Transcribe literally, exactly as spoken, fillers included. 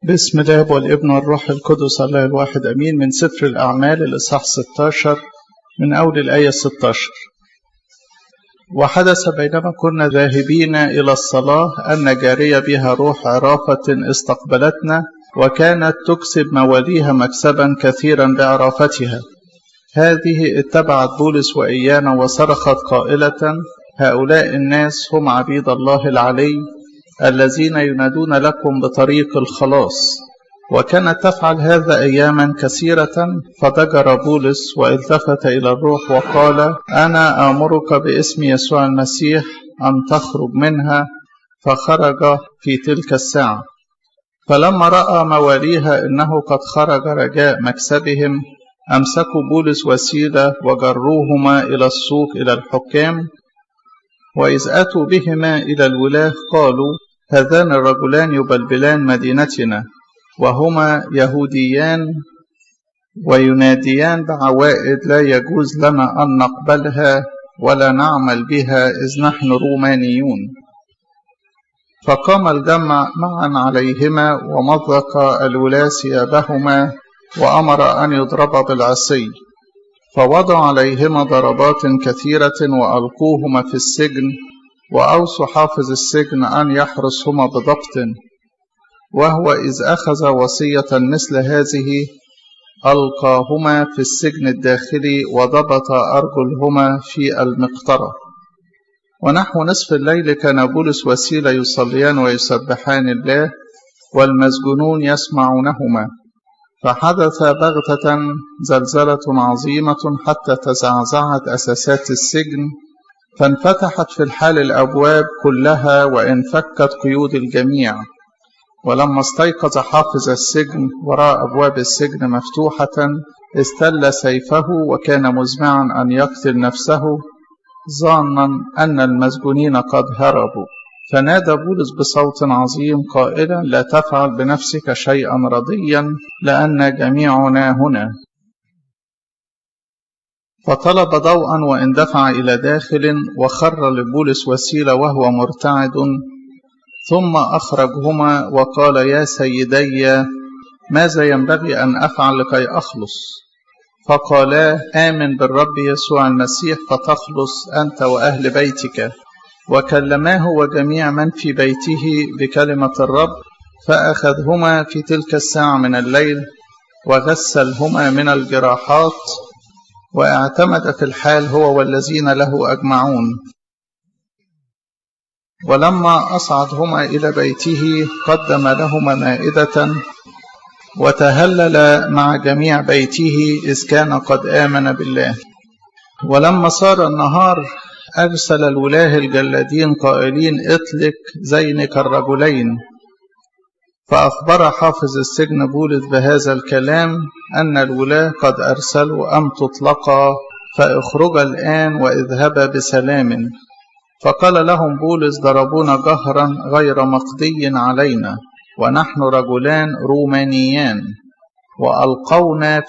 بسم الله والابن والروح القدس الله الواحد أمين. من سفر الأعمال الإصحاح ستة عشر من أول الآية ستة عشر. وحدث بينما كنا ذاهبين إلى الصلاة أن جارية بها روح عرافة استقبلتنا، وكانت تكسب مواليها مكسبا كثيرا بعرافتها. هذه اتبعت بولس وإيانا وصرخت قائلة: هؤلاء الناس هم عبيد الله العلي الذين ينادون لكم بطريق الخلاص. وكانت تفعل هذا أياما كثيرة. فضجر بولس والتفت إلى الروح وقال: أنا آمرك باسم يسوع المسيح أن تخرج منها. فخرج في تلك الساعة. فلما رأى مواليها إنه قد خرج رجاء مكسبهم، أمسكوا بولس وسيلة وجروهما إلى السوق إلى الحكام. وإذ أتوا بهما إلى الولاة قالوا: هذان الرجلان يبلبلان مدينتنا، وهما يهوديان ويناديان بعوائد لا يجوز لنا أن نقبلها ولا نعمل بها إذ نحن رومانيون. فقام الجمع معا عليهما، ومضق الولاة ثيابهما وأمر أن يضربا بالعصي. فوضع عليهما ضربات كثيرة وألقوهما في السجن، وأوصوا حافظ السجن أن يحرسهما بضبط. وهو إذ أخذ وصية مثل هذه ألقاهما في السجن الداخلي وضبط أرجلهما في المقطرة. ونحو نصف الليل كان بولس وسيلة يصليان ويسبحان الله، والمسجونون يسمعونهما. فحدث بغتة زلزلة عظيمة حتى تزعزعت أساسات السجن، فانفتحت في الحال الأبواب كلها وانفكت قيود الجميع. ولما استيقظ حافظ السجن ورأى أبواب السجن مفتوحة، استل سيفه وكان مزمعا أن يقتل نفسه، ظانا أن المسجونين قد هربوا. فنادى بولس بصوت عظيم قائلا: لا تفعل بنفسك شيئا رضيا، لأن جميعنا هنا. فطلب ضوءا واندفع إلى داخل، وخر لبولس وسيلة وهو مرتعد، ثم أخرجهما وقال: يا سيدي، ماذا ينبغي أن أفعل لكي أخلص؟ فقالا: آمن بالرب يسوع المسيح فتخلص أنت وأهل بيتك. وكلماه وجميع من في بيته بكلمة الرب. فأخذهما في تلك الساعة من الليل وغسلهما من الجراحات، واعتمد في الحال هو والذين له أجمعون. ولما أصعدهما إلى بيته قدم لهما مائدة، وتهلل مع جميع بيته إذ كان قد آمن بالله. ولما صار النهار أرسل الولاه الجلادين قائلين: اطلق زينك الرجلين. فأخبر حافظ السجن بولس بهذا الكلام أن الولاه قد أرسلوا أن تطلقا، فاخرجا الآن واذهبا بسلام. فقال لهم بولس: ضربونا جهرا غير مقضي علينا، ونحن رجلان رومانيان، وألقونا